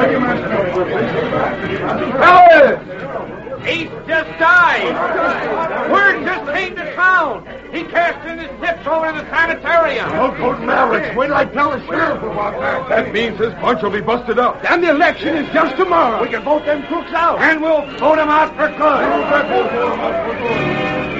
Fellas! He's just died. Word just came to town. He cashed in his tips over in the sanitarium. Don't go to Mavericks. Wait till I tell the sheriff about that. That means this bunch will be busted up. And the election is just tomorrow. We can vote them crooks out. And we'll vote him out for good.